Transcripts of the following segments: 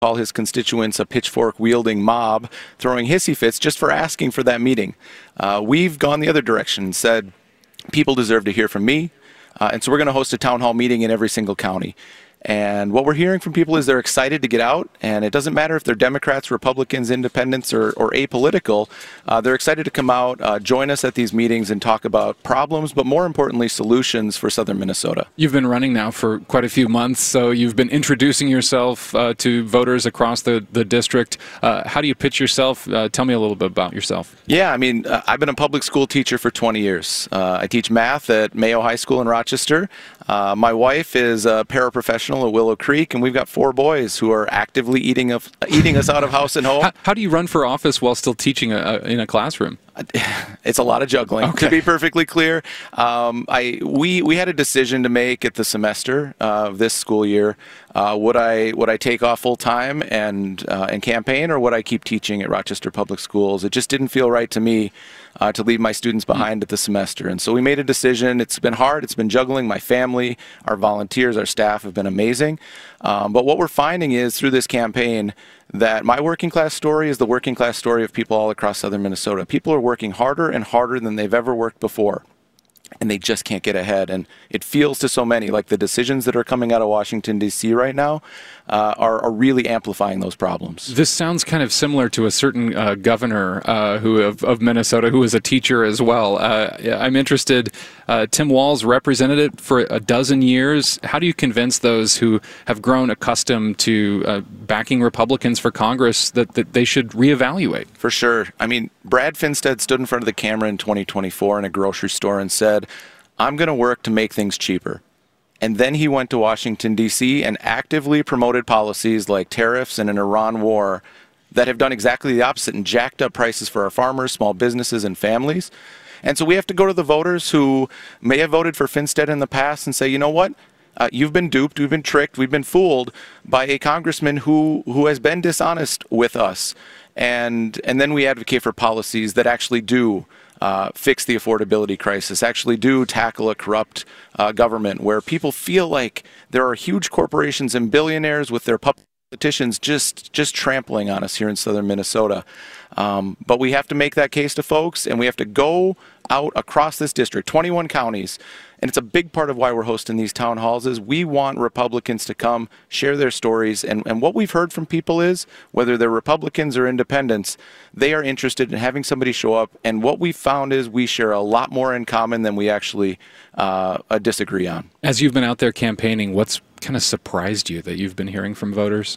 call his constituents a pitchfork-wielding mob throwing hissy fits just for asking for that meeting. We've gone the other direction and said, people deserve to hear from me, and so we're going to host a town hall meeting in every single county. And what we're hearing from people is they're excited to get out, and it doesn't matter if they're Democrats, Republicans, Independents, or apolitical. They're excited to come out, join us at these meetings and talk about problems, but more importantly, solutions for southern Minnesota. You've been running now for quite a few months, so you've been introducing yourself to voters across the district. How do you pitch yourself? Tell me a little bit about yourself. Yeah, I mean, I've been a public school teacher for 20 years. I teach math at Mayo High School in Rochester. My wife is a paraprofessional at Willow Creek, and we've got 4 boys who are actively eating us out of house and home. How do you run for office while still teaching in a classroom? It's a lot of juggling, to be perfectly clear. We had a decision to make at the semester of this school year. Would I take off full time and campaign, or would I keep teaching at Rochester Public Schools? It just didn't feel right to me to leave my students behind at the semester. And so we made a decision. It's been hard. It's been juggling. My family, our volunteers, our staff have been amazing. But what we're finding is through this campaign that my working class story is the working class story of people all across southern Minnesota. People are working harder and harder than they've ever worked before, and they just can't get ahead. And it feels to so many like the decisions that are coming out of Washington, D.C. right now are really amplifying those problems. This sounds kind of similar to a certain governor of Minnesota who was a teacher as well. I'm interested, Tim Walz represented it for a dozen years. How do you convince those who have grown accustomed to backing Republicans for Congress that they should reevaluate? For sure. I mean, Brad Finstead stood in front of the camera in 2024 in a grocery store and said, I'm going to work to make things cheaper. And then he went to Washington, D.C. and actively promoted policies like tariffs and an Iran war that have done exactly the opposite and jacked up prices for our farmers, small businesses, and families. And so we have to go to the voters who may have voted for Finstead in the past and say, you know what? You've been duped, we've been tricked, we've been fooled by a congressman who has been dishonest with us. And then we advocate for policies that actually do fix the affordability crisis, actually do tackle a corrupt government where people feel like there are huge corporations and billionaires with their politicians just trampling on us here in southern Minnesota. But we have to make that case to folks, and we have to go out across this district, 21 counties, and it's a big part of why we're hosting these town halls is we want Republicans to come share their stories. And what we've heard from people is, whether they're Republicans or independents, they are interested in having somebody show up. And what we've found is we share a lot more in common than we actually disagree on. As you've been out there campaigning, what's kind of surprised you that you've been hearing from voters?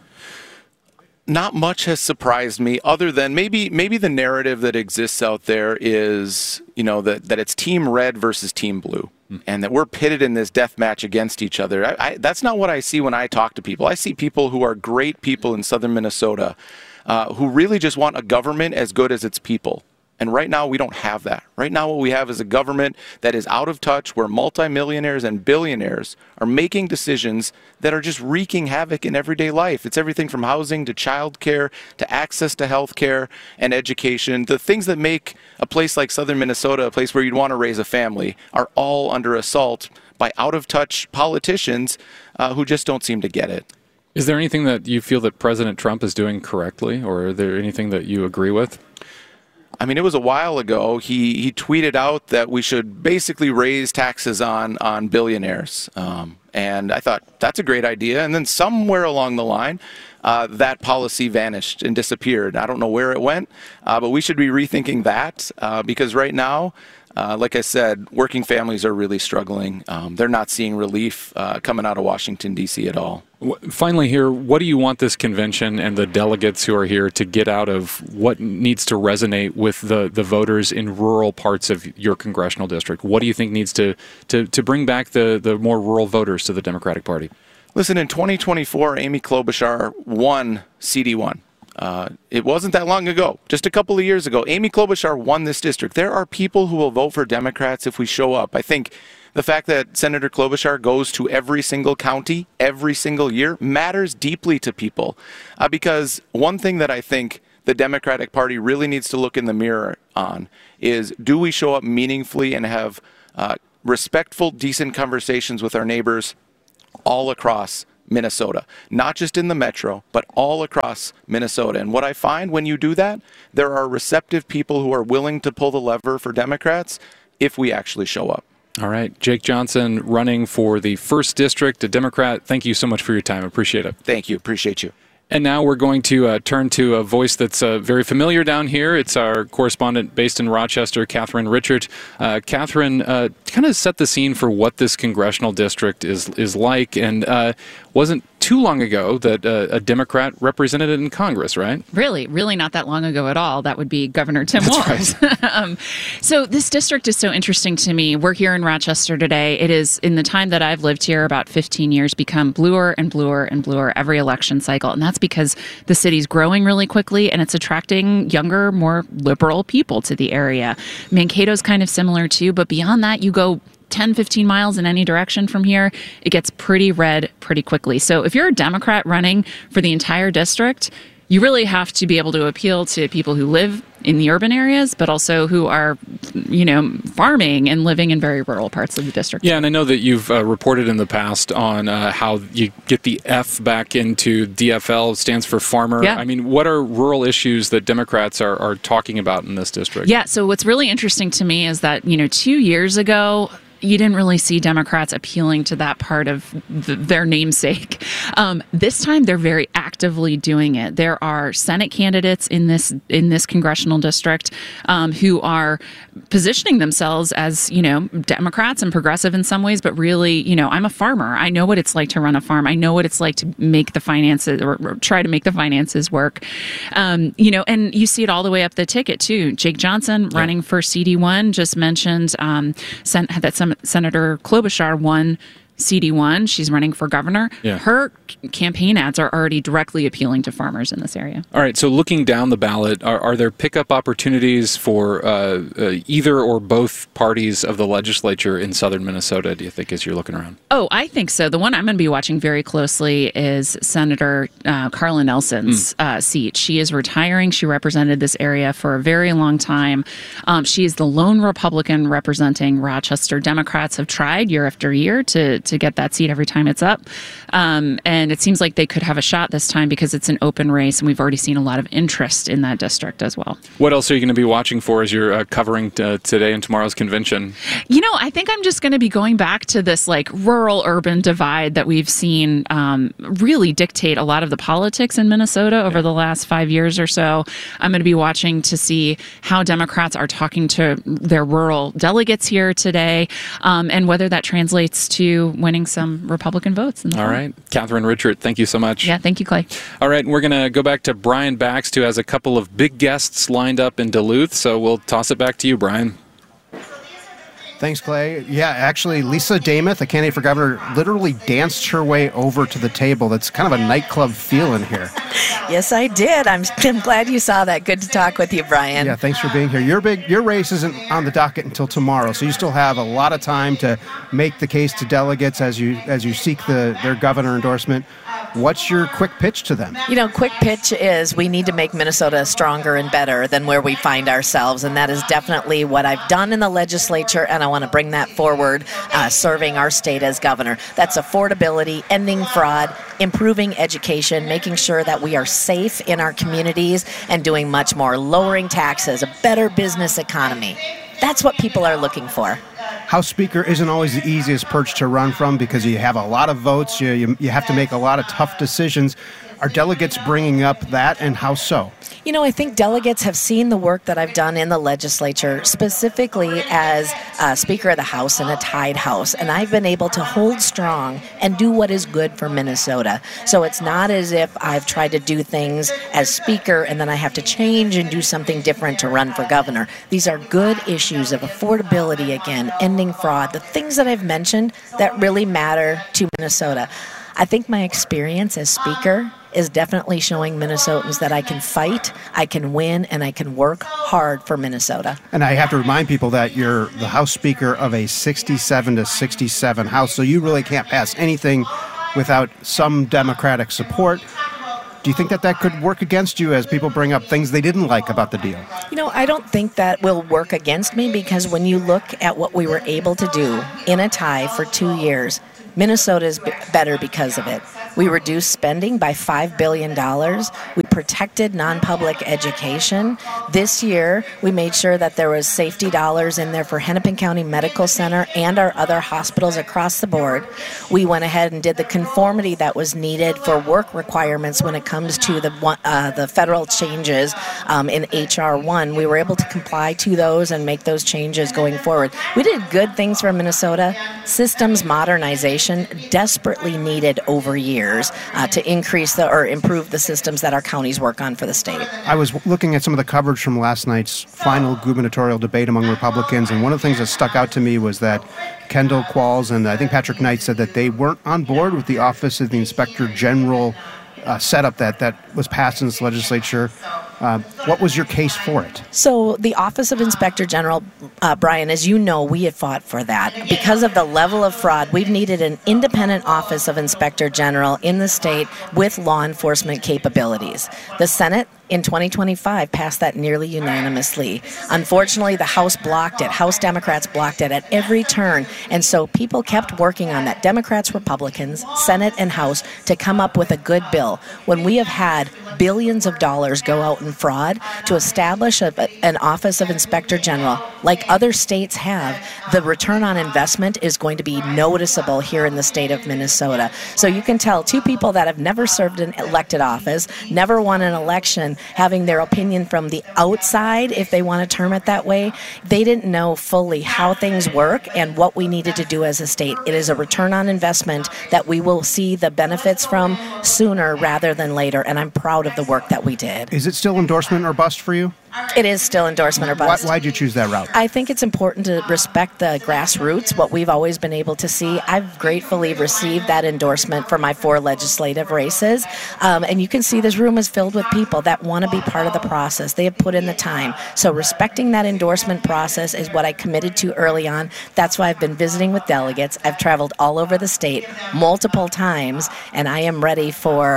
Not much has surprised me, other than maybe the narrative that exists out there is, that it's Team Red versus Team Blue, and that we're pitted in this death match against each other. That's not what I see when I talk to people. I see people who are great people in southern Minnesota who really just want a government as good as its people. And right now, we don't have that. Right now, what we have is a government that is out of touch, where multimillionaires and billionaires are making decisions that are just wreaking havoc in everyday life. It's everything from housing to childcare to access to health care and education. The things that make a place like southern Minnesota a place where you'd want to raise a family are all under assault by out-of-touch politicians who just don't seem to get it. Is there anything that you feel that President Trump is doing correctly, or is there anything that you agree with? I mean, it was a while ago. He tweeted out that we should basically raise taxes on billionaires. And I thought, that's a great idea. And then somewhere along the line, that policy vanished and disappeared. I don't know where it went, but we should be rethinking that because right now, like I said, working families are really struggling. They're not seeing relief coming out of Washington, D.C. at all. Finally here, what do you want this convention and the delegates who are here to get out of what needs to resonate with the voters in rural parts of your congressional district? What do you think needs to bring back the more rural voters to the Democratic Party? Listen, in 2024, Amy Klobuchar won CD1. It wasn't that long ago, just a couple of years ago. Amy Klobuchar won this district. There are people who will vote for Democrats if we show up. I think the fact that Senator Klobuchar goes to every single county every single year matters deeply to people because one thing that I think the Democratic Party really needs to look in the mirror on is, do we show up meaningfully and have respectful, decent conversations with our neighbors all across Minnesota, not just in the metro, but all across Minnesota. And what I find when you do that, there are receptive people who are willing to pull the lever for Democrats if we actually show up. All right. Jake Johnson running for the 1st District, a Democrat. Thank you so much for your time. Appreciate it. Thank you. Appreciate you. And now we're going to turn to a voice that's very familiar down here. It's our correspondent based in Rochester, Catherine Richert. Catherine, kind of set the scene for what this congressional district is like, and wasn't too long ago that a Democrat represented it in Congress, right? Really not that long ago at all. That would be Governor Tim Walz. Right. So this district is so interesting to me. We're here in Rochester today. It is, in the time that I've lived here, about 15 years, become bluer and bluer and bluer every election cycle. And that's because the city's growing really quickly and it's attracting younger, more liberal people to the area. Mankato's kind of similar too, but beyond that, you go 10, 15 miles in any direction from here, it gets pretty red pretty quickly. So if you're a Democrat running for the entire district, you really have to be able to appeal to people who live in the urban areas, but also who are, farming and living in very rural parts of the district. Yeah, and I know that you've reported in the past on how you get the F back into DFL, stands for farmer. Yeah. I mean, what are rural issues that Democrats are talking about in this district? Yeah, so what's really interesting to me is that, 2 years ago, you didn't really see Democrats appealing to that part of their namesake. This time, they're very actively doing it. There are Senate candidates in this congressional district who are positioning themselves as Democrats and progressive in some ways, but really, I'm a farmer. I know what it's like to run a farm. I know what it's like to make the finances or try to make the finances work. And you see it all the way up the ticket too. Jake Johnson running for CD1 just mentioned that Senator Klobuchar won CD1. She's running for governor. Yeah. Her campaign ads are already directly appealing to farmers in this area. All right. So looking down the ballot, are there pickup opportunities for either or both parties of the legislature in southern Minnesota, do you think, as you're looking around? Oh, I think so. The one I'm going to be watching very closely is Senator Carla Nelson's seat. She is retiring. She represented this area for a very long time. She is the lone Republican representing Rochester. Democrats have tried year after year to get that seat every time it's up. And it seems like they could have a shot this time because it's an open race, and we've already seen a lot of interest in that district as well. What else are you going to be watching for as you're covering today and tomorrow's convention? I think I'm just going to be going back to this rural-urban divide that we've seen really dictate a lot of the politics in Minnesota over the last 5 years or so. I'm going to be watching to see how Democrats are talking to their rural delegates here today, and whether that translates to winning some Republican votes. All right. Catherine Richert, thank you so much. Yeah, thank you, Clay. All right, and we're going to go back to Brian Bakst, who has a couple of big guests lined up in Duluth, so we'll toss it back to you, Brian. Thanks, Clay. Yeah, actually, Lisa Damath, a candidate for governor, literally danced her way over to the table. That's kind of a nightclub feel in here. Yes, I did. I'm glad you saw that. Good to talk with you, Brian. Yeah, thanks for being here. Your race isn't on the docket until tomorrow, so you still have a lot of time to make the case to delegates as you seek their governor endorsement. What's your quick pitch to them? Quick pitch is we need to make Minnesota stronger and better than where we find ourselves, and that is definitely what I've done in the legislature, and I want to bring that forward, serving our state as governor. That's affordability, ending fraud, improving education, making sure that we are safe in our communities, and doing much more, lowering taxes, a better business economy. That's what people are looking for. House Speaker isn't always the easiest perch to run from because you have a lot of votes. You have to make a lot of tough decisions. Are delegates bringing up that, and how so? I think delegates have seen the work that I've done in the legislature, specifically as Speaker of the House in a tied House. And I've been able to hold strong and do what is good for Minnesota. So it's not as if I've tried to do things as Speaker and then I have to change and do something different to run for governor. These are good issues of affordability, again, ending fraud, the things that I've mentioned that really matter to Minnesota. I think my experience as Speaker is definitely showing Minnesotans that I can fight, I can win, and I can work hard for Minnesota. And I have to remind people that you're the House Speaker of a 67-67 House, so you really can't pass anything without some Democratic support. Do you think that could work against you as people bring up things they didn't like about the deal? I don't think that will work against me, because when you look at what we were able to do in a tie for 2 years, Minnesota is better because of it. We reduced spending by $5 billion. We protected non-public education. This year, we made sure that there was safety dollars in there for Hennepin County Medical Center and our other hospitals across the board. We went ahead and did the conformity that was needed for work requirements when it comes to the federal changes in H.R. 1. We were able to comply to those and make those changes going forward. We did good things for Minnesota. Systems modernization desperately needed over years to increase or improve the systems that our counties work on for the state. I was looking at some of the coverage from last night's final gubernatorial debate among Republicans, and one of the things that stuck out to me was that Kendall Qualls and I think Patrick Knight said that they weren't on board with the Office of the Inspector General setup that was passed in this legislature. What was your case for it? So the Office of Inspector General, Brian, as you know, we had fought for that. Because of the level of fraud, we've needed an independent Office of Inspector General in the state with law enforcement capabilities. The Senate in 2025 passed that nearly unanimously. Unfortunately, the House blocked it. House Democrats blocked it at every turn. And so people kept working on that, Democrats, Republicans, Senate and House, to come up with a good bill. When we have had billions of dollars go out in fraud to establish an Office of Inspector General, like other states have, the return on investment is going to be noticeable here in the state of Minnesota. So you can tell two people that have never served an elected office, never won an election, having their opinion from the outside, if they want to term it that way, they didn't know fully how things work and what we needed to do as a state. It is a return on investment that we will see the benefits from sooner rather than later, and I'm proud of the work that we did. Is it still endorsement or bust for you? It is still endorsement or bust. Why'd you choose that route? I think it's important to respect the grassroots, what we've always been able to see. I've gratefully received that endorsement for my 4 legislative races. And you can see this room is filled with people that want to be part of the process. They have put in the time. So respecting that endorsement process is what I committed to early on. That's why I've been visiting with delegates. I've traveled all over the state multiple times, and I am ready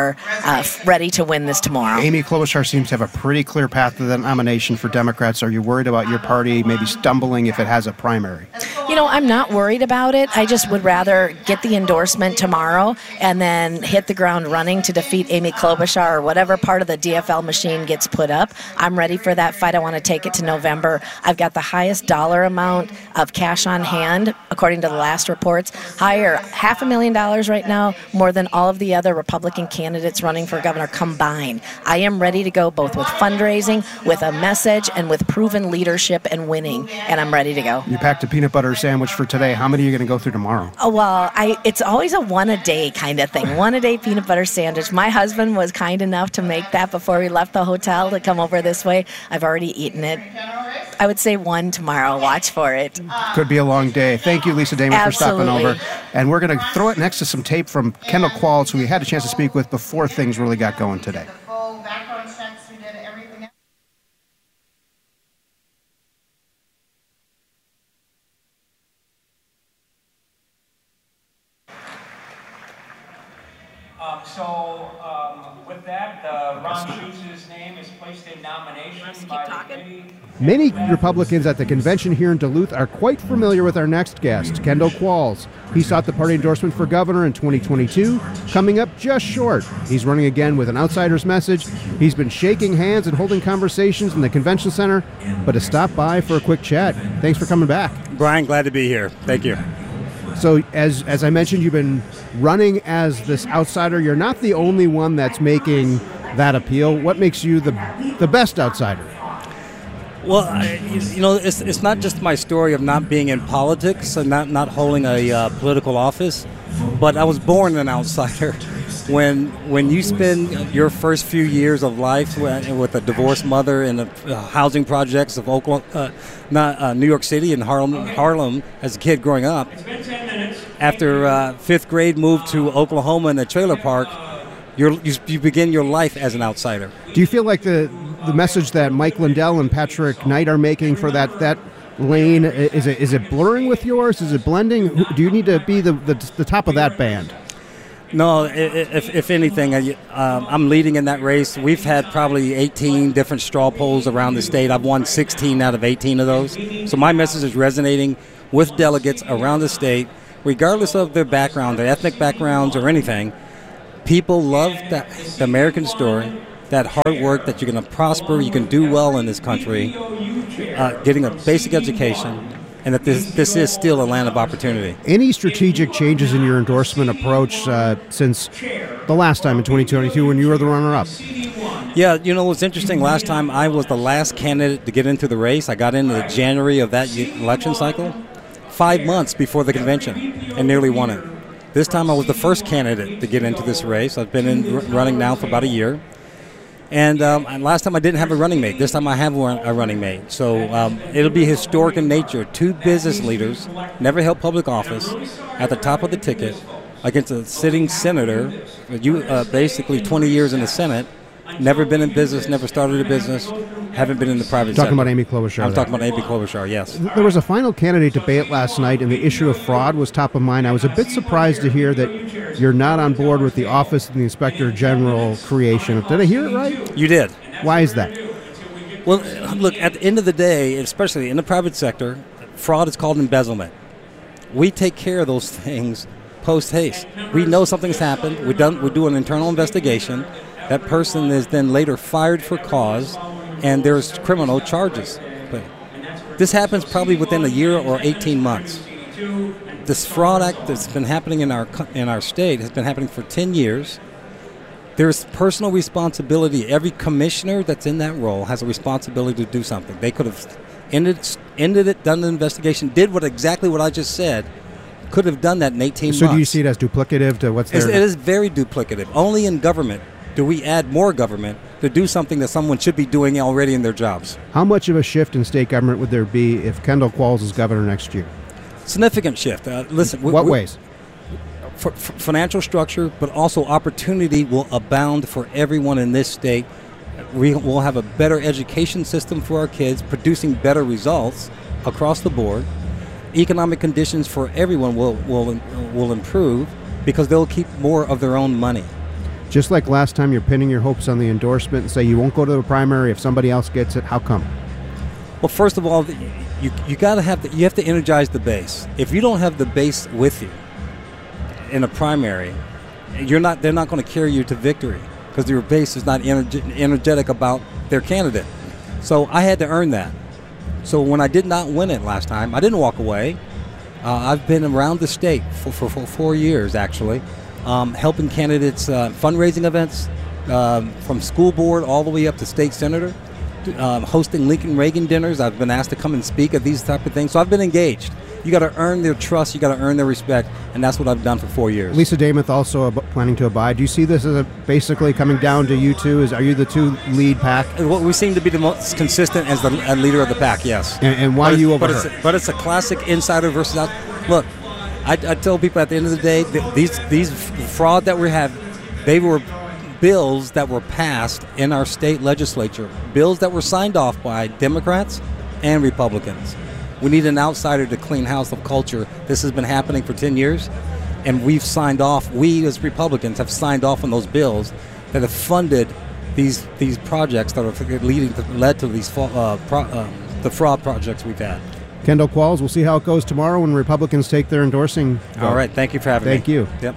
to win this tomorrow. Amy Klobuchar seems to have a pretty clear path to the nomination for Democrats. Are you worried about your party maybe stumbling if it has a primary? You know, I'm not worried about it. I just would rather get the endorsement tomorrow and then hit the ground running to defeat Amy Klobuchar or whatever part of the DFL machine gets put up. I'm ready for that fight. I want to take it to November. I've got the highest dollar amount of cash on hand, according to the last reports. Higher, $500,000 right now, more than all of the other Republican candidates running for governor combined. I am ready to go both with fundraising, with a message, and with proven leadership and winning, and I'm ready to go. You packed a peanut butter sandwich for today. How many are you going to go through tomorrow? Oh, well, it's always a one-a-day kind of thing. One-a-day peanut butter sandwich. My husband was kind enough to make that before we left the hotel to come over this way. I've already eaten it. I would say 1 tomorrow. Watch for it. Could be a long day. Thank you, Lisa Damon, for stopping over. And we're going to throw it next to some tape from Kendall Qualls, who we had a chance to speak with before things really got going today. With that, Ron Schutz's name is placed in nomination by the committee. Many Republicans at the convention here in Duluth are quite familiar with our next guest, Kendall Qualls. He sought the party endorsement for governor in 2022, coming up just short. He's running again with an outsider's message. He's been shaking hands and holding conversations in the convention center, but has stopped by for a quick chat. Thanks for coming back. Brian, glad to be here. Thank you. So as I mentioned, you've been running as this outsider. You're not the only one that's making that appeal. What makes you the best outsider? Well, it's not just my story of not being in politics and not holding a political office, but I was born an outsider. When you spend your first few years of life with a divorced mother in the housing projects of New York City and Harlem as a kid growing up, after fifth grade moved to Oklahoma in a trailer park, you begin your life as an outsider. Do you feel like the message that Mike Lindell and Patrick Knight are making for that lane, is it blurring with yours? Is it blending? Do you need to be the top of that band? No, if anything, I'm leading in that race. We've had probably 18 different straw polls around the state. I've won 16 out of 18 of those. So my message is resonating with delegates around the state, regardless of their background, their ethnic backgrounds or anything. People love the American story, that hard work, that you're going to prosper, you can do well in this country, getting a basic education, and that this is still a land of opportunity. Any strategic changes in your endorsement approach since the last time in 2022 when you were the runner-up? Yeah, what's interesting, last time I was the last candidate to get into the race. I got into the January of that election cycle, 5 months before the convention, and nearly won it. This time I was the first candidate to get into this race. I've been running now for about a year. And last time I didn't have a running mate. This time I have a running mate. So it'll be historic in nature. 2 business leaders, never held public office, at the top of the ticket against a sitting senator, basically 20 years in the Senate, never been in business, never started a business, haven't been in the private sector. Talking about Amy Klobuchar. I'm talking about Amy Klobuchar, yes. There was a final candidate debate last night, and the issue of fraud was top of mind. I was a bit surprised to hear that you're not on board with the Office of the Inspector General creation. Did I hear it right? You did. Why is that? Well, look, at the end of the day, especially in the private sector, fraud is called embezzlement. We take care of those things post-haste. We know something's happened. We do an internal investigation. That person is then later fired for cause, and there's criminal charges. But this happens probably within a year or 18 months. This fraud act that's been happening in our state has been happening for 10 years. There's personal responsibility. Every commissioner that's in that role has a responsibility to do something. They could have ended it, done the investigation, did exactly what I just said, could have done that in 18 months. So do you see it as duplicative to what's there? It is very duplicative. Only in government do we add more government to do something that someone should be doing already in their jobs. How much of a shift in state government would there be if Kendall Qualls is governor next year? Significant shift. Listen, what ways? For financial structure, but also opportunity will abound for everyone in this state. We will have a better education system for our kids, producing better results across the board. Economic conditions for everyone will improve because they'll keep more of their own money. Just like last time, you're pinning your hopes on the endorsement and say you won't go to the primary if somebody else gets it. How come? Well, first of all, you have to energize the base. If you don't have the base with you in a primary, they're not going to carry you to victory because your base is not energetic about their candidate. So I had to earn that. So when I did not win it last time, I didn't walk away. I've been around the state for 4 years, actually. Helping candidates, fundraising events, from school board all the way up to state senator, hosting Lincoln Reagan dinners. I've been asked to come and speak at these type of things. So I've been engaged. You got to earn their trust. You got to earn their respect, and that's what I've done for 4 years. Lisa Damath also planning to abide. Do you see this as basically coming down to you two? Are you the two lead pack? Well, we seem to be the most consistent as the leader of the pack. Yes. And why are you over her? But it's a classic insider versus out. Look. I tell people at the end of the day, these fraud that we have, they were bills that were passed in our state legislature, bills that were signed off by Democrats and Republicans. We need an outsider to clean house of culture. This has been happening for 10 years, and we as Republicans have signed off on those bills that have funded these projects that are led to these the fraud projects we've had. Kendall Qualls, we'll see how it goes tomorrow when Republicans take their endorsing vote. All right, thank you for having me. Thank you. Yep.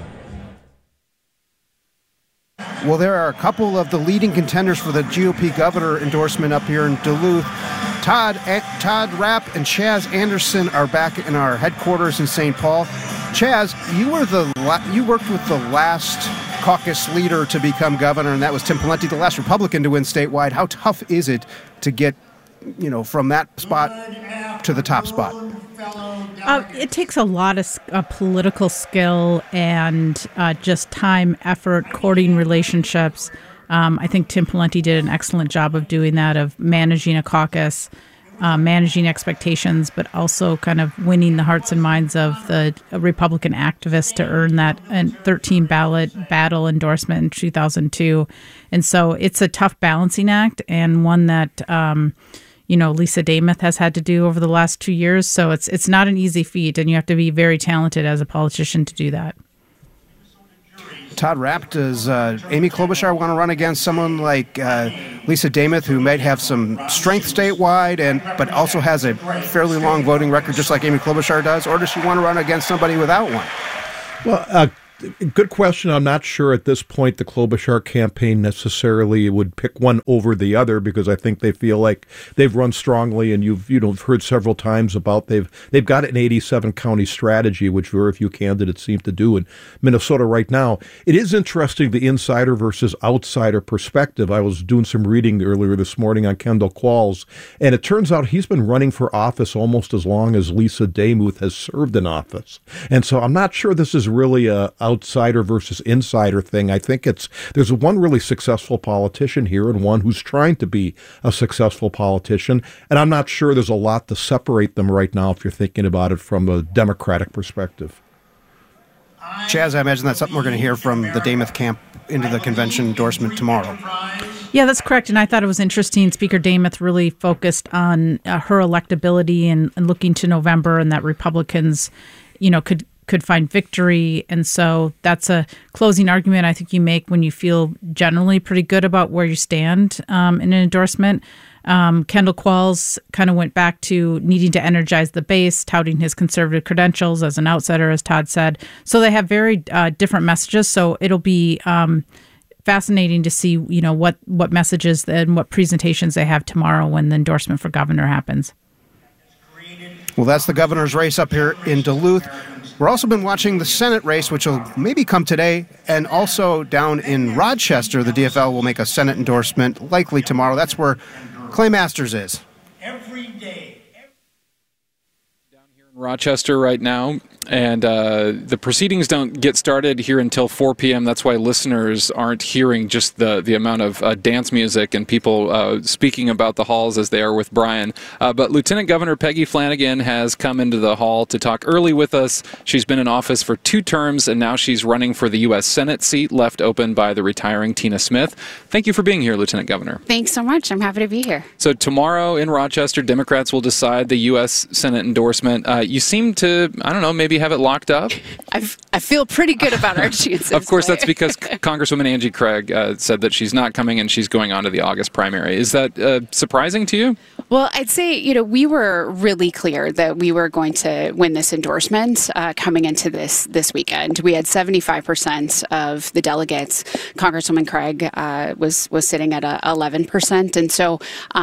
Well, there are a couple of the leading contenders for the GOP governor endorsement up here in Duluth. Todd Rapp and Chaz Anderson are back in our headquarters in St. Paul. Chaz, you worked with the last caucus leader to become governor, and that was Tim Pawlenty, the last Republican to win statewide. How tough is it to get from that spot to the top spot? It takes a lot of political skill and just time, effort, courting relationships. I think Tim Pawlenty did an excellent job of doing that, of managing a caucus, managing expectations, but also kind of winning the hearts and minds of the Republican activists to earn that 13 ballot battle endorsement in 2002. And so it's a tough balancing act, and one that Lisa Damath has had to do over the last 2 years. So it's not an easy feat, and you have to be very talented as a politician to do that. Todd Rapp, does Amy Klobuchar want to run against someone like Lisa Damath, who might have some strength statewide, but also has a fairly long voting record, just like Amy Klobuchar does, or does she want to run against somebody without one? Well, Good question. I'm not sure at this point the Klobuchar campaign necessarily would pick one over the other, because I think they feel like they've run strongly, and you've heard several times about they've got an 87 county strategy, which very few candidates seem to do in Minnesota right now. It is interesting, the insider versus outsider perspective. I was doing some reading earlier this morning on Kendall Qualls, and it turns out he's been running for office almost as long as Lisa Demuth has served in office. And so I'm not sure this is really a outsider versus insider thing. I think there's one really successful politician here and one who's trying to be a successful politician, and I'm not sure there's a lot to separate them right now if you're thinking about it from a Democratic perspective. Chaz, I imagine that's something we're going to hear from the Demuth camp into the convention endorsement tomorrow. Yeah, that's correct. And I thought it was interesting. Speaker Demuth really focused on her electability and looking to November, and that Republicans, could find victory. And so that's a closing argument I think you make when you feel generally pretty good about where you stand in an endorsement. Kendall Qualls kind of went back to needing to energize the base, touting his conservative credentials as an outsider, as Todd said. So they have very different messages. So it'll be fascinating to see, what messages and what presentations they have tomorrow when the endorsement for governor happens. Well, that's the governor's race up here in Duluth. We've also been watching the Senate race, which will maybe come today, and also down in Rochester, the DFL will make a Senate endorsement likely tomorrow. That's where Clay Masters is. Every day. Down here in Rochester right now. And the proceedings don't get started here until 4 p.m. That's why listeners aren't hearing just the amount of dance music and people speaking about the halls as they are with Brian. But Lieutenant Governor Peggy Flanagan has come into the hall to talk early with us. She's been in office for 2 terms, and now she's running for the U.S. Senate seat left open by the retiring Tina Smith. Thank you for being here, Lieutenant Governor. Thanks so much. I'm happy to be here. So tomorrow in Rochester, Democrats will decide the U.S. Senate endorsement. You seem to, maybe have it locked up? I feel pretty good about our chances. Of course, that's because Congresswoman Angie Craig said that she's not coming and she's going on to the August primary. Is that surprising to you? Well, I'd say, we were really clear that we were going to win this endorsement coming into this weekend. We had 75% of the delegates. Congresswoman Craig was sitting at 11%. And so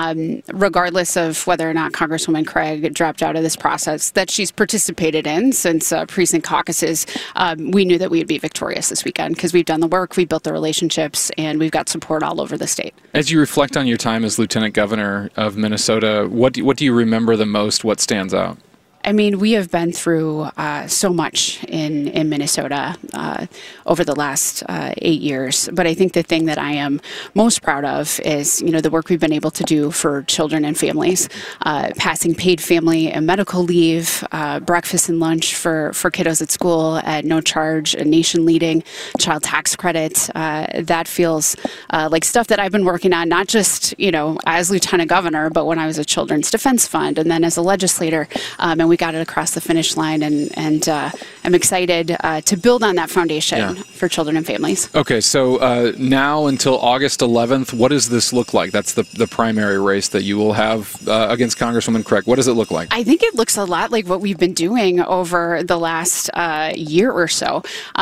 regardless of whether or not Congresswoman Craig dropped out of this process that she's participated in since precinct caucuses, we knew that we would be victorious this weekend because we've done the work, we've built the relationships, and we've got support all over the state. As you reflect on your time as Lieutenant Governor of Minnesota, what do you remember the most? What stands out? I mean, we have been through so much in Minnesota over the last 8 years. But I think the thing that I am most proud of is, the work we've been able to do for children and families, passing paid family and medical leave, breakfast and lunch for kiddos at school at no charge, a nation-leading child tax credit. That feels like stuff that I've been working on, not just, as Lieutenant Governor, but when I was a Children's Defense Fund and then as a legislator. And we got it across the finish line, and I'm excited to build on that foundation for children and families. Okay, so now until August 11th, what does this look like? That's the primary race that you will have against Congresswoman Craig. What does it look like? I think it looks a lot like what we've been doing over the last year or so.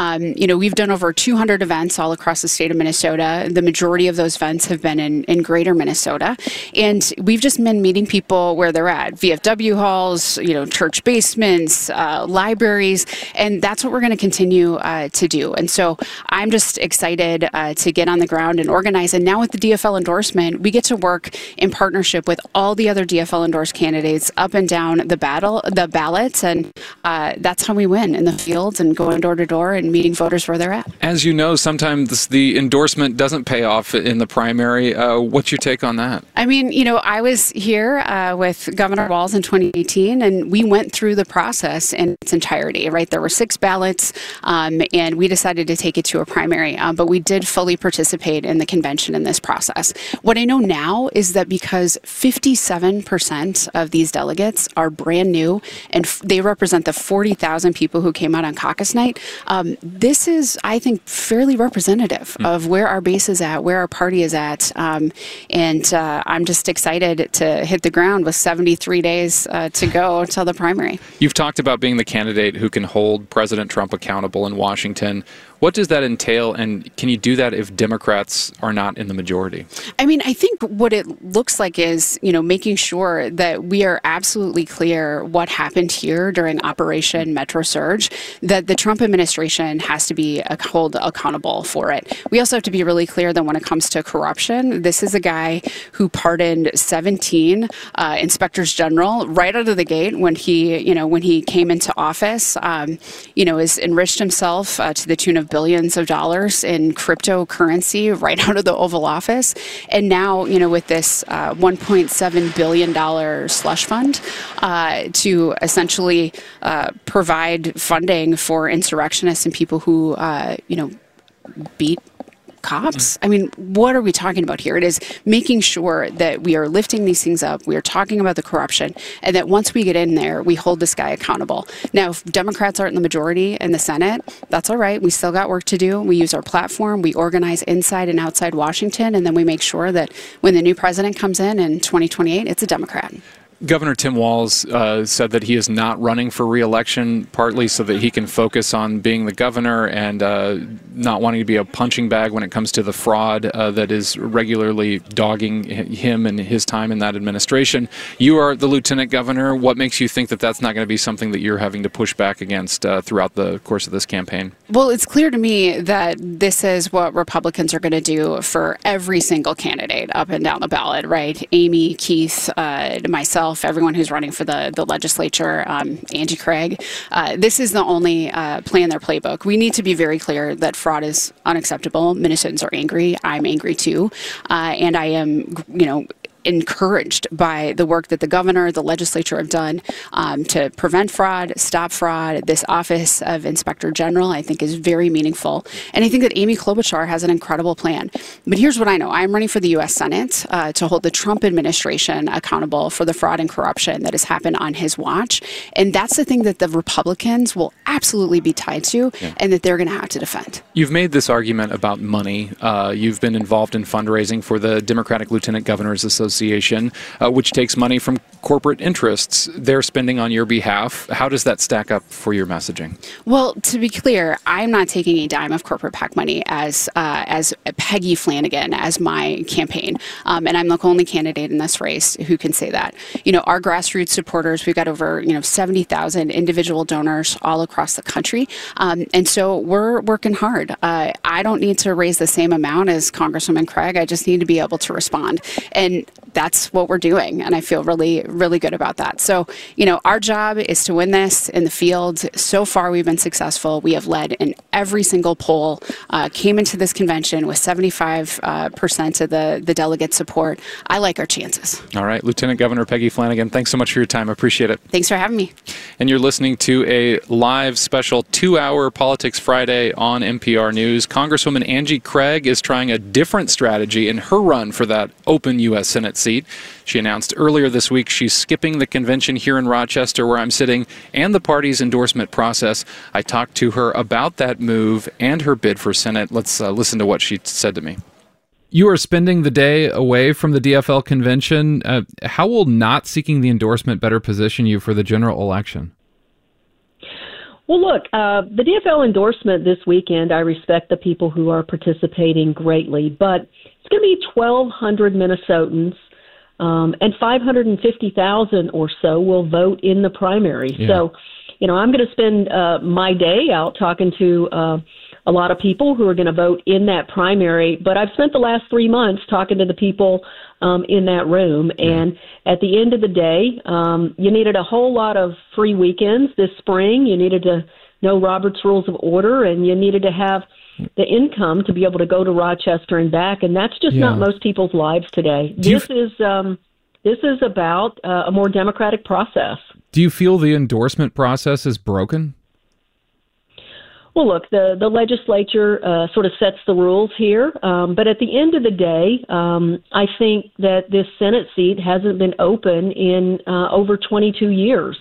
We've done over 200 events all across the state of Minnesota. The majority of those events have been in greater Minnesota, and we've just been meeting people where they're at, VFW halls, church basements, libraries, and that's what we're going to continue to do. And so I'm just excited to get on the ground and organize. And now with the DFL endorsement, we get to work in partnership with all the other DFL endorsed candidates up and down the ballots, and that's how we win in the fields and going door to door and meeting voters where they're at. As you know, sometimes the endorsement doesn't pay off in the primary. What's your take on that? I mean, I was here with Governor Walz in 2018, and we went through the process in its entirety, right? There were 6 ballots, and we decided to take it to a primary, but we did fully participate in the convention in this process. What I know now is that because 57% of these delegates are brand new, and they represent the 40,000 people who came out on caucus night, this is, I think, fairly representative of where our base is at, where our party is at, and I'm just excited to hit the ground with 73 days to go until the primary. You've talked about being the candidate who can hold President Trump accountable in Washington. What does that entail, and can you do that if Democrats are not in the majority? I mean, I think what it looks like is, making sure that we are absolutely clear what happened here during Operation Metro Surge, that the Trump administration has to be held accountable for it. We also have to be really clear that when it comes to corruption, this is a guy who pardoned 17 inspectors general right out of the gate when he came into office. Has enriched himself to the tune of billions of dollars in cryptocurrency right out of the Oval Office. And now, with this $1.7 billion slush fund to essentially provide funding for insurrectionists and people who, beat cops. I mean, what are we talking about here? It is making sure that we are lifting these things up. We are talking about the corruption, and that once we get in there, we hold this guy accountable. Now, if Democrats aren't in the majority in the Senate, that's all right. We still got work to do. We use our platform. We organize inside and outside Washington, and then we make sure that when the new president comes in 2028, it's a Democrat. Governor Tim Walz said that he is not running for re-election, partly so that he can focus on being the governor and not wanting to be a punching bag when it comes to the fraud that is regularly dogging him and his time in that administration. You are the lieutenant governor. What makes you think that that's not going to be something that you're having to push back against throughout the course of this campaign? Well, it's clear to me that this is what Republicans are going to do for every single candidate up and down the ballot, right? Amy, Keith, myself, everyone who's running for the legislature, Angie Craig. This is the only play in their playbook. We need to be very clear that fraud is unacceptable. Minnesotans are angry. I'm angry too. And I am, encouraged by the work that the governor, the legislature have done to prevent fraud, stop fraud. This office of Inspector General, I think, is very meaningful. And I think that Amy Klobuchar has an incredible plan. But here's what I know. I'm running for the U.S. Senate to hold the Trump administration accountable for the fraud and corruption that has happened on his watch. And that's the thing that the Republicans will absolutely be tied to and that they're going to have to defend. You've made this argument about money. You've been involved in fundraising for the Democratic Lieutenant Governors Association, which takes money from corporate interests. They're spending on your behalf. How does that stack up for your messaging? Well, to be clear, I'm not taking a dime of corporate PAC money as Peggy Flanagan as my campaign. And I'm the only candidate in this race who can say that. Our grassroots supporters, we've got over 70,000 individual donors all across the country. And so we're working hard. I don't need to raise the same amount as Congresswoman Craig. I just need to be able to respond. And that's what we're doing. And I feel really, really good about that. So, our job is to win this in the field. So far, we've been successful. We have led in every single poll, came into this convention with 75% of the delegate support. I like our chances. All right. Lieutenant Governor Peggy Flanagan, thanks so much for your time. I appreciate it. Thanks for having me. And you're listening to a live special 2-hour Politics Friday on NPR News. Congresswoman Angie Craig is trying a different strategy in her run for that open U.S. Senate seat. She announced earlier this week she's skipping the convention here in Rochester, where I'm sitting, and the party's endorsement process. I talked to her about that move and her bid for Senate. Let's listen to what she said to me. You are spending the day away from the DFL convention. How will not seeking the endorsement better position you for the general election? Well, look, the DFL endorsement this weekend, I respect the people who are participating greatly, but it's going to be 1,200 Minnesotans, and 550,000 or so will vote in the primary. Yeah. So, I'm going to spend my day out talking to a lot of people who are going to vote in that primary, but I've spent the last 3 months talking to the people in that room, and at the end of the day, you needed a whole lot of free weekends this spring. You needed to know Robert's Rules of Order, and you needed to have the income to be able to go to Rochester and back, and that's just not most people's lives today. This is about a more democratic process. Do you feel the endorsement process is broken? Well, look, the legislature sort of sets the rules here, but at the end of the day, I think that this Senate seat hasn't been open in over 22 years.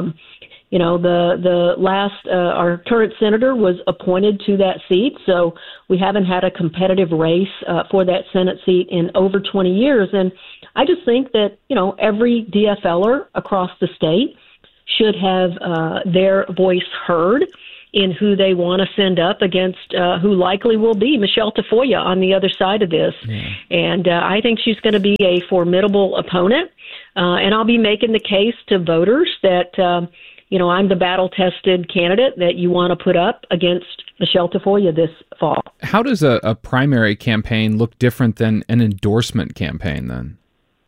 The last, our current senator was appointed to that seat, so we haven't had a competitive race for that Senate seat in over 20 years. And I just think that, every DFLer across the state should have their voice heard in who they want to send up against who likely will be Michelle Tafoya on the other side of this. Yeah. And I think she's going to be a formidable opponent. And I'll be making the case to voters that, I'm the battle-tested candidate that you want to put up against Michelle Tafoya this fall. How does a primary campaign look different than an endorsement campaign then?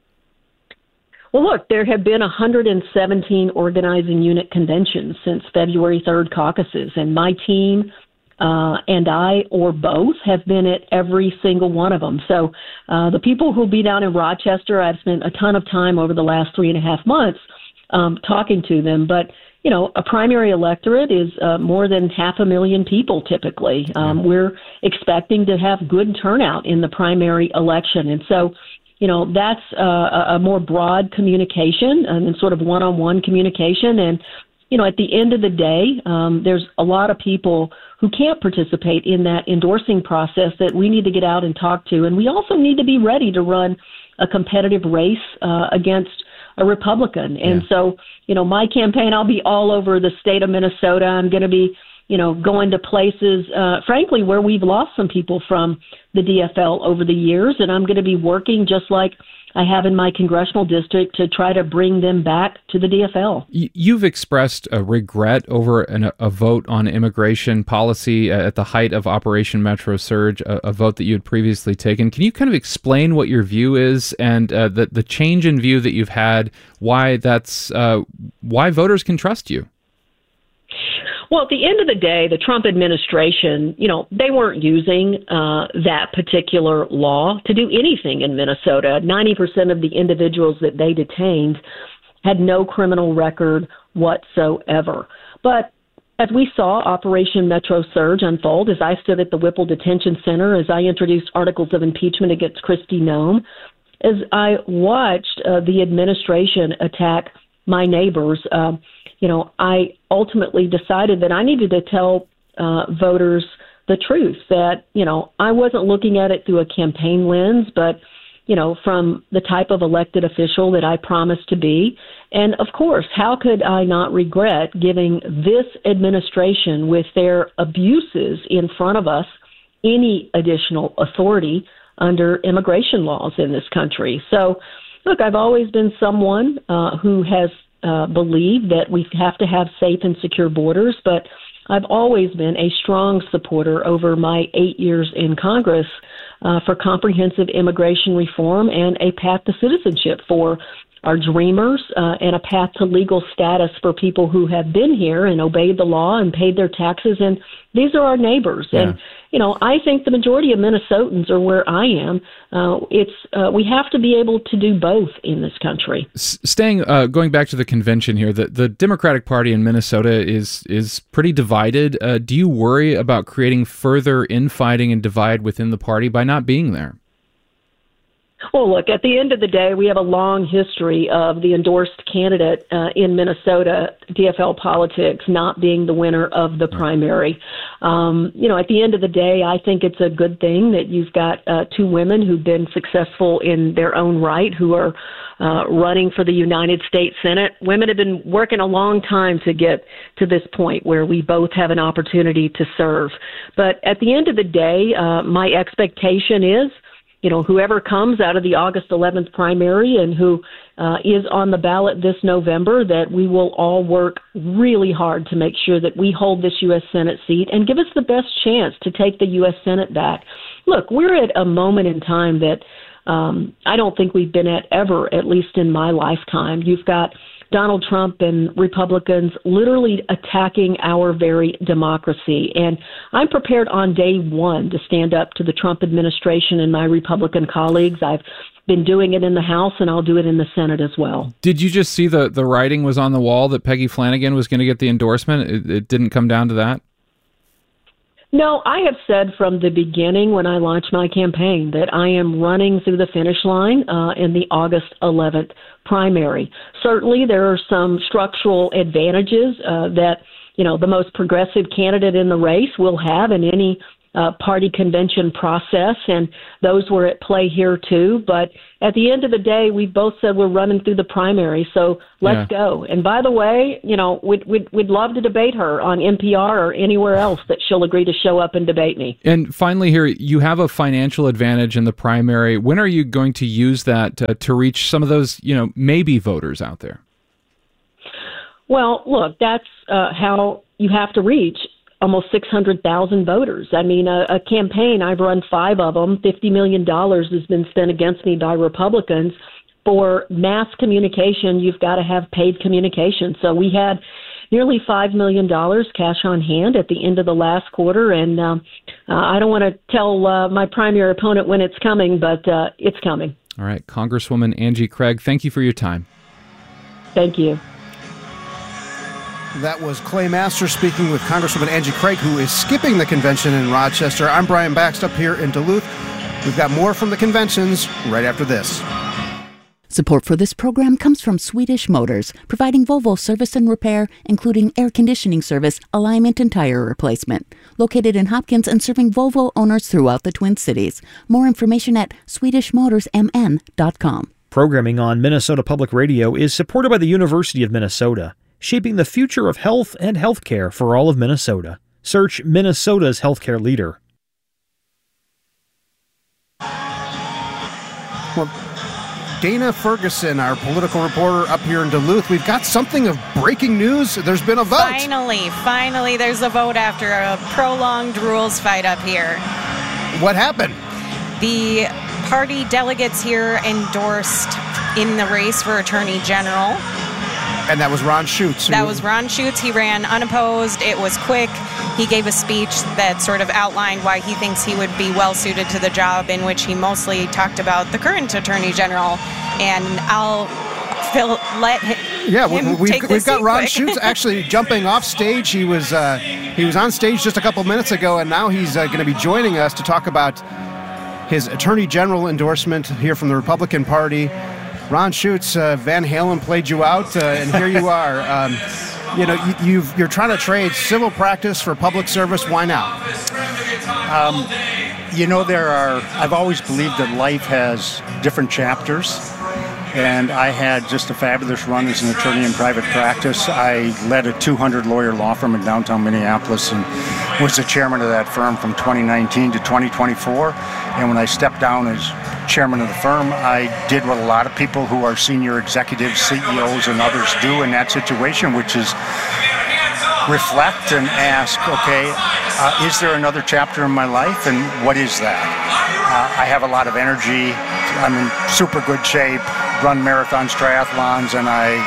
Well, look, there have been 117 organizing unit conventions since February 3rd caucuses, and my team and I, or both, have been at every single one of them. So the people who'll be down in Rochester, I've spent a ton of time over the last 3.5 months talking to them. But, a primary electorate is more than 500,000 people typically. We're expecting to have good turnout in the primary election. And so, that's a more broad communication and sort of one-on-one communication. And, at the end of the day, there's a lot of people who can't participate in that endorsing process that we need to get out and talk to. And we also need to be ready to run a competitive race against a Republican. And so, my campaign, I'll be all over the state of Minnesota. I'm going to be, going to places, frankly, where we've lost some people from the DFL over the years. And I'm going to be working just like I have in my congressional district to try to bring them back to the DFL. You've expressed a regret over a vote on immigration policy at the height of Operation Metro Surge, a vote that you had previously taken. Can you kind of explain what your view is and the change in view that you've had, why voters can trust you? Well, at the end of the day, the Trump administration, they weren't using that particular law to do anything in Minnesota. 90% of the individuals that they detained had no criminal record whatsoever. But as we saw Operation Metro Surge unfold, as I stood at the Whipple Detention Center, as I introduced articles of impeachment against Kristi Noem, as I watched the administration attack my neighbors, I ultimately decided that I needed to tell voters the truth, that, I wasn't looking at it through a campaign lens, but, from the type of elected official that I promised to be. And, of course, how could I not regret giving this administration, with their abuses in front of us, any additional authority under immigration laws in this country? So, look, I've always been someone who has believe that we have to have safe and secure borders, but I've always been a strong supporter over my 8 years in Congress for comprehensive immigration reform and a path to citizenship for our dreamers and a path to legal status for people who have been here and obeyed the law and paid their taxes. And these are our neighbors. Yeah. And, I think the majority of Minnesotans are where I am. We have to be able to do both in this country. Going back to the convention here, the Democratic Party in Minnesota is pretty divided. Do you worry about creating further infighting and divide within the party by not being there? Well, look, at the end of the day, we have a long history of the endorsed candidate in Minnesota, DFL politics, not being the winner of the primary. At the end of the day, I think it's a good thing that you've got two women who've been successful in their own right, who are running for the United States Senate. Women have been working a long time to get to this point where we both have an opportunity to serve. But at the end of the day, my expectation is, whoever comes out of the August 11th primary and who is on the ballot this November, that we will all work really hard to make sure that we hold this U.S. Senate seat and give us the best chance to take the U.S. Senate back. Look, we're at a moment in time that I don't think we've been at ever, at least in my lifetime. You've got Donald Trump and Republicans literally attacking our very democracy. And I'm prepared on day one to stand up to the Trump administration and my Republican colleagues. I've been doing it in the House, and I'll do it in the Senate as well. Did you just see the writing was on the wall that Peggy Flanagan was going to get the endorsement? It didn't come down to that? No, I have said from the beginning when I launched my campaign that I am running through the finish line in the August 11th primary. Certainly, there are some structural advantages that, the most progressive candidate in the race will have in any party convention process, and those were at play here too. But at the end of the day, we both said we're running through the primary, so let's go. And by the way, we'd love to debate her on NPR or anywhere else that she'll agree to show up and debate me. And finally here, you have a financial advantage in the primary. When are you going to use that to reach some of those, maybe voters out there? Well, look, that's how you have to reach almost 600,000 voters. I mean, a campaign, I've run 5 of them, $50 million has been spent against me by Republicans. For mass communication, you've got to have paid communication. So we had nearly $5 million cash on hand at the end of the last quarter, and I don't want to tell my primary opponent when it's coming, but it's coming. All right, Congresswoman Angie Craig, thank you for your time. Thank you. That was Clay Masters speaking with Congresswoman Angie Craig, who is skipping the convention in Rochester. I'm Brian Baxter here in Duluth. We've got more from the conventions right after this. Support for this program comes from Swedish Motors, providing Volvo service and repair, including air conditioning service, alignment, and tire replacement. Located in Hopkins and serving Volvo owners throughout the Twin Cities. More information at swedishmotorsmn.com. Programming on Minnesota Public Radio is supported by the University of Minnesota, shaping the future of health and healthcare for all of Minnesota. Search Minnesota's healthcare leader. Well, Dana Ferguson, our political reporter up here in Duluth, we've got something of breaking news. There's been a vote. Finally, there's a vote after a prolonged rules fight up here. What happened? The party delegates here endorsed in the race for Attorney General. And that was Ron Schutz. That was Ron Schutz. He ran unopposed. It was quick. He gave a speech that sort of outlined why he thinks he would be well suited to the job, in which he mostly talked about the current Attorney General. And let him we've got Ron Schutz actually jumping off stage. He was on stage just a couple minutes ago, and now he's going to be joining us to talk about his Attorney General endorsement here from the Republican Party. Ron Schutz, Van Halen played you out, and here you are. You're trying to trade civil practice for public service. Why now? I've always believed that life has different chapters, and I had just a fabulous run as an attorney in private practice. I led a 200-lawyer law firm in downtown Minneapolis and was the chairman of that firm from 2019 to 2024. And when I stepped down as chairman of the firm, I did what a lot of people who are senior executives, CEOs, and others do in that situation, which is reflect and ask, okay, is there another chapter in my life, and what is that? I have a lot of energy. I'm in super good shape. Run marathons, triathlons, and I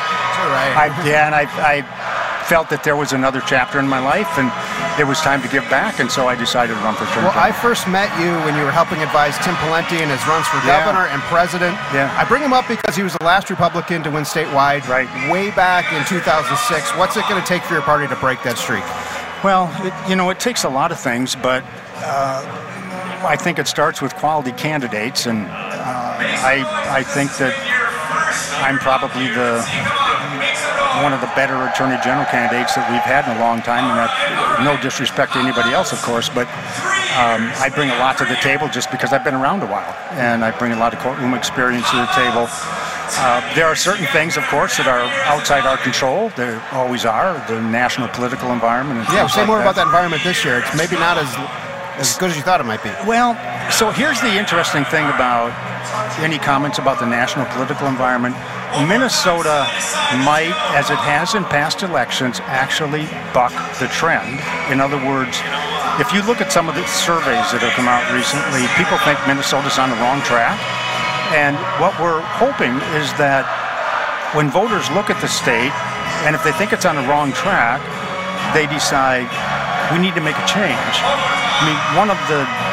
felt that there was another chapter in my life, and it was time to give back, and so I decided to run for Attorney General. I first met you when you were helping advise Tim Pawlenty in his runs for governor and president. Yeah. I bring him up because he was the last Republican to win statewide way back in 2006. What's it going to take for your party to break that streak? Well, it takes a lot of things, but I think it starts with quality candidates, and I think that I'm probably one of the better Attorney General candidates that we've had in a long time, and that, no disrespect to anybody else, of course, but I bring a lot to the table just because I've been around a while, and I bring a lot of courtroom experience to the table. There are certain things, of course, that are outside our control. There always are, the national political environment. And say more about that environment this year. It's maybe not as good as you thought it might be. Well, so here's the interesting thing about any comments about the national political environment. Minnesota might, as it has in past elections, actually buck the trend. In other words, if you look at some of the surveys that have come out recently, people think Minnesota's on the wrong track. And what we're hoping is that when voters look at the state, and if they think it's on the wrong track, they decide we need to make a change. I mean, one of the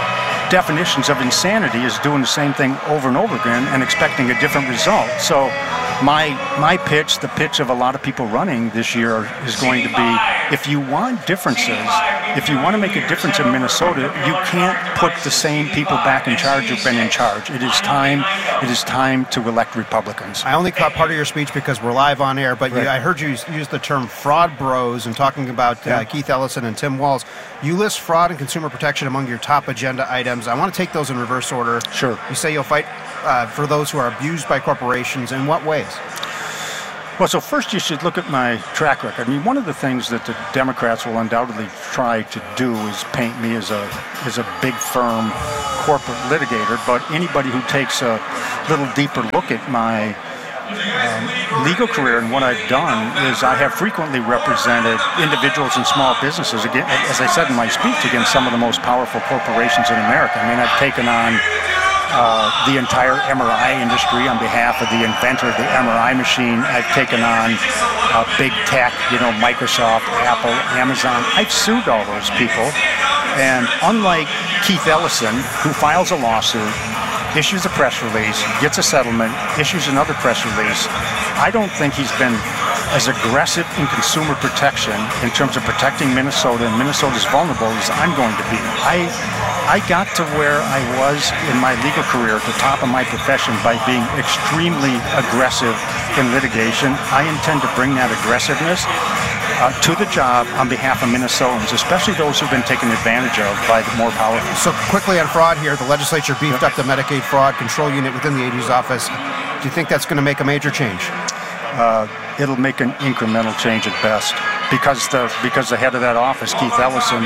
definitions of insanity is doing the same thing over and over again and expecting a different result. So my pitch, the pitch of a lot of people running this year, is going to be, if you want differences, if you want to make a difference in Minnesota, you can't put the same people back in charge who've been in charge. It is time to elect Republicans. I only caught part of your speech because we're live on air, but Right. I heard you use the term fraud bros and talking about Keith Ellison and Tim Walz. You list fraud and consumer protection among your top agenda items. I want to take those in reverse order. Sure. You say you'll fight for those who are abused by corporations. In what ways? Well, so first you should look at my track record. I mean, one of the things that the Democrats will undoubtedly try to do is paint me as a big firm corporate litigator, but anybody who takes a little deeper look at my legal career and what I've done is I have frequently represented individuals and small businesses, again, as I said in my speech, against some of the most powerful corporations in America. I mean, I've taken on the entire MRI industry on behalf of the inventor of the MRI machine. I've taken on big tech, Microsoft, Apple, Amazon. I've sued all those people. And unlike Keith Ellison, who files a lawsuit, issues a press release, gets a settlement, issues another press release, I don't think he's been as aggressive in consumer protection in terms of protecting Minnesota and Minnesota's vulnerable as I'm going to be. I got to where I was in my legal career at the top of my profession by being extremely aggressive in litigation. I intend to bring that aggressiveness to the job on behalf of Minnesotans, especially those who've been taken advantage of by the more powerful. So quickly on fraud here, the legislature beefed up the Medicaid fraud control unit within the AG's office. Do you think that's going to make a major change? It'll make an incremental change at best, because the head of that office, Keith Ellison,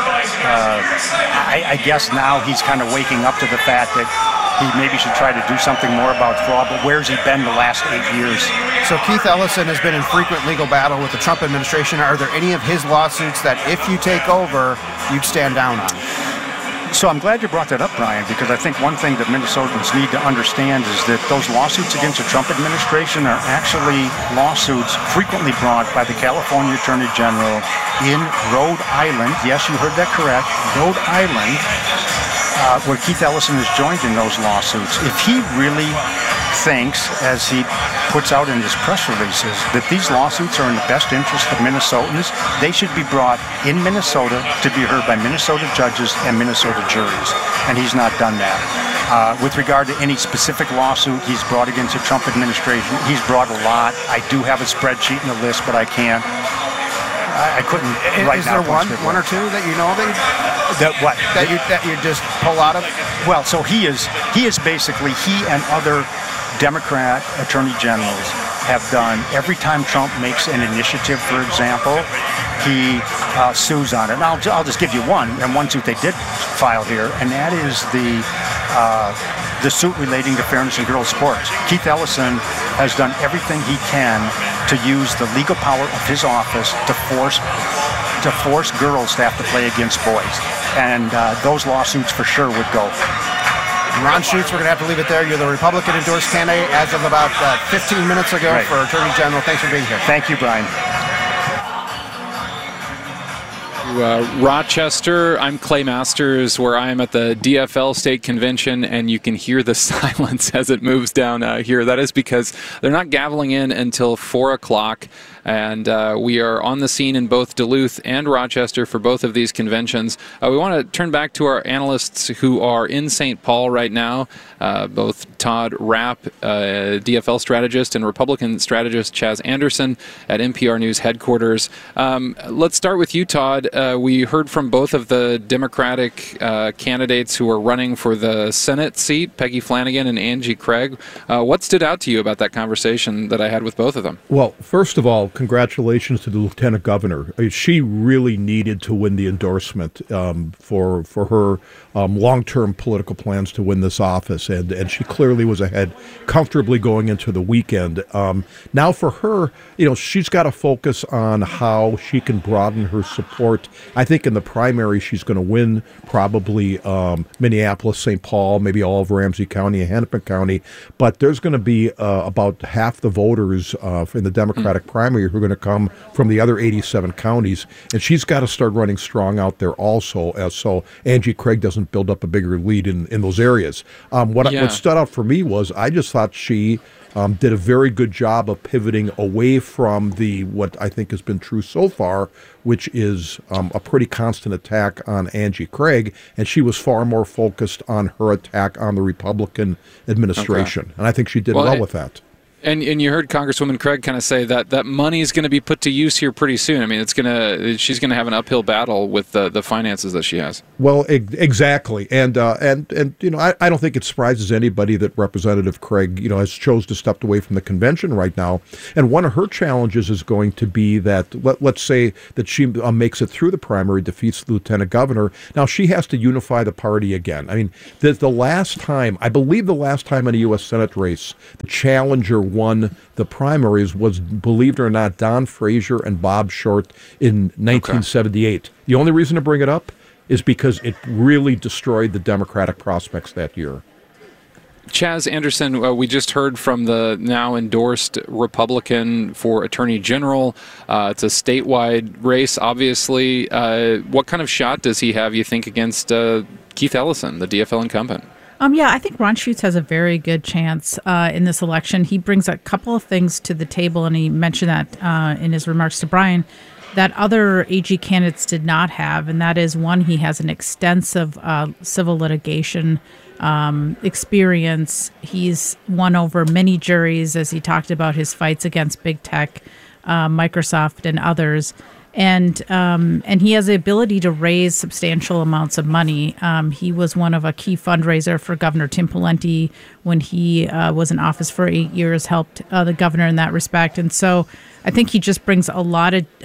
I guess now he's kind of waking up to the fact that he maybe should try to do something more about fraud, but where's he been the last 8 years? So Keith Ellison has been in frequent legal battle with the Trump administration. Are there any of his lawsuits that if you take over, you'd stand down on? So I'm glad you brought that up, Brian, because I think one thing that Minnesotans need to understand is that those lawsuits against the Trump administration are actually lawsuits frequently brought by the California Attorney General in Rhode Island. Yes, you heard that correct. Rhode Island, where Keith Ellison is joined in those lawsuits. If he really thinks, as he puts out in his press releases, that these lawsuits are in the best interest of Minnesotans, they should be brought in Minnesota to be heard by Minnesota judges and Minnesota juries. And he's not done that. With regard to any specific lawsuit he's brought against the Trump administration, he's brought a lot. I do have a spreadsheet and a list, but I can't. I couldn't right now. Is there one or two that you know of? That what? That you just pull out of? Well, so he is basically, he and other Democrat attorney generals have done, every time Trump makes an initiative, for example, he sues on it. And I'll just give you one suit they did file here, and that is the suit relating to fairness in girls' sports. Keith Ellison has done everything he can to use the legal power of his office to force girls to have to play against boys. And those lawsuits for sure would go. Ron Schutz, we're going to have to leave it there. You're the Republican-endorsed candidate as of about 15 minutes ago for Attorney General. Thanks for being here. Thank you, Brian. Rochester, I'm Clay Masters, where I am at the DFL State Convention, and you can hear the silence as it moves down here. That is because they're not gaveling in until 4 o'clock. And we are on the scene in both Duluth and Rochester for both of these conventions. We want to turn back to our analysts who are in St. Paul right now, both Todd Rapp, DFL strategist, and Republican strategist Chaz Anderson at NPR News headquarters. Let's start with you, Todd. We heard from both of the Democratic candidates who are running for the Senate seat, Peggy Flanagan and Angie Craig. What stood out to you about that conversation that I had with both of them? Well, first of all, congratulations to the Lieutenant Governor. She really needed to win the endorsement for her long-term political plans to win this office, and she clearly was ahead comfortably going into the weekend. Now for her, she's got to focus on how she can broaden her support I think in the primary she's going to win probably Minneapolis, St. Paul, maybe all of Ramsey County and Hennepin County. But there's going to be about half the voters in the Democratic primary who are going to come from the other 87 counties. And she's got to start running strong out there also, so Angie Craig doesn't build up a bigger lead in those areas. What stood out for me was I just thought she did a very good job of pivoting away from what I think has been true so far, which is a pretty constant attack on Angie Craig, and she was far more focused on her attack on the Republican administration. Okay. And I think she did well with that. And you heard Congresswoman Craig kind of say that money is going to be put to use here pretty soon. I mean, she's going to have an uphill battle with the finances that she has. Well, exactly, and you know, I don't think it surprises anybody that Representative Craig, you know, has chose to step away from the convention right now. And one of her challenges is going to be that let's say that she makes it through the primary, defeats the lieutenant governor. Now she has to unify the party again. I mean, the last time in a U.S. Senate race, the challenger won the primaries was, believe it or not, Don Frazier and Bob Short in 1978. Okay. The only reason to bring it up is because it really destroyed the Democratic prospects that year. Chaz Anderson, we just heard from the now endorsed Republican for Attorney General. It's a statewide race, obviously. What kind of shot does he have, you think, against Keith Ellison, the DFL incumbent? Yeah, I think Ron Schutz has a very good chance in this election. He brings a couple of things to the table, and he mentioned that in his remarks to Brian, that other AG candidates did not have, and that is, one, he has an extensive civil litigation experience. He's won over many juries, as he talked about his fights against big tech, Microsoft, and others. And he has the ability to raise substantial amounts of money. He was one of a key fundraiser for Governor Tim Pawlenty when he was in office for 8 years, helped the governor in that respect. And so I think he just brings a lot of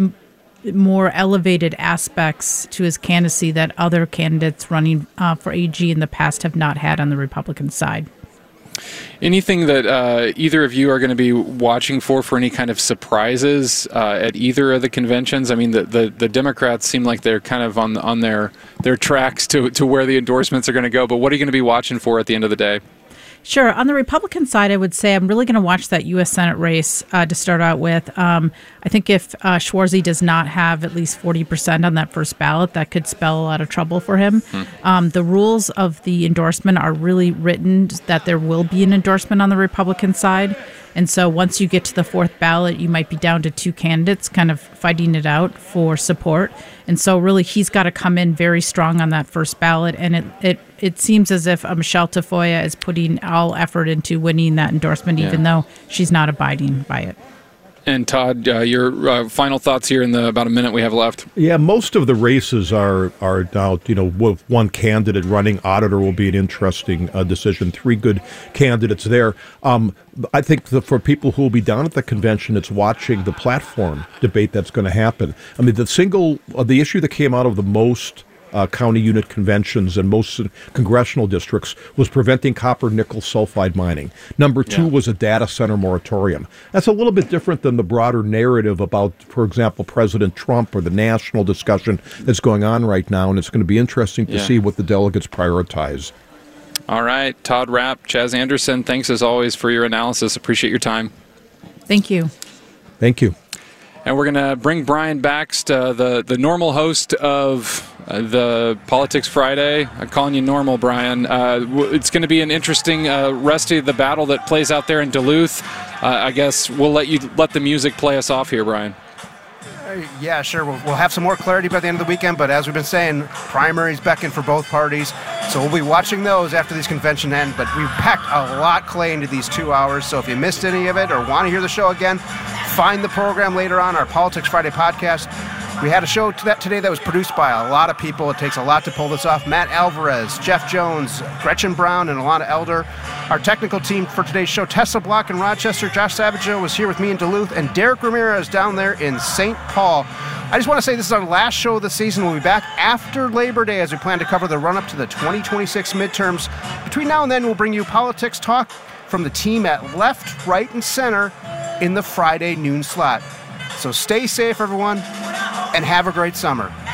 more elevated aspects to his candidacy that other candidates running for AG in the past have not had on the Republican side. Anything that either of you are going to be watching for any kind of surprises at either of the conventions? I mean, the Democrats seem like they're kind of on their tracks to where the endorsements are going to go, but what are you going to be watching for at the end of the day? Sure. On the Republican side, I would say I'm really going to watch that U.S. Senate race to start out with. I think if Schwarze does not have at least 40% on that first ballot, that could spell a lot of trouble for him. The rules of the endorsement are really written that there will be an endorsement on the Republican side. And so once you get to the fourth ballot, you might be down to two candidates kind of fighting it out for support. And so really he's got to come in very strong on that first ballot. And it seems as if Michelle Tafoya is putting all effort into winning that endorsement, even though she's not abiding by it. And Todd, your final thoughts here in the about a minute we have left. Yeah, most of the races are now, you know, with one candidate running. Auditor will be an interesting decision. Three good candidates there. I think for people who will be down at the convention, it's watching the platform debate that's going to happen. I mean, the issue that came out of the most county unit conventions and most congressional districts was preventing copper nickel sulfide mining. Number two was a data center moratorium. That's a little bit different than the broader narrative about, for example, President Trump or the national discussion that's going on right now, and it's going to be interesting to see what the delegates prioritize. All right, Todd Rapp, Chaz Anderson, thanks as always for your analysis. Appreciate your time. Thank you. Thank you. And we're going to bring Brian Bakst, the normal host of the Politics Friday. I'm calling you normal, Brian. It's going to be an interesting rest of the battle that plays out there in Duluth. I guess we'll let the music play us off here, Brian. Yeah, sure. We'll have some more clarity by the end of the weekend, but as we've been saying, primaries beckon for both parties, so we'll be watching those after these convention end. But we've packed a lot, Clay, into these 2 hours, so if you missed any of it or want to hear the show again, find the program later on, our Politics Friday podcast. We had a show today that was produced by a lot of people. It takes a lot to pull this off. Matt Alvarez, Jeff Jones, Gretchen Brown, and Alana Elder. Our technical team for today's show, Tessa Block in Rochester, Josh Savageau was here with me in Duluth, and Derek Ramirez down there in St. Paul. I just want to say this is our last show of the season. We'll be back after Labor Day as we plan to cover the run-up to the 2026 midterms. Between now and then, we'll bring you politics talk from the team at left, right, and center in the Friday noon slot. So stay safe, everyone. and have a great summer.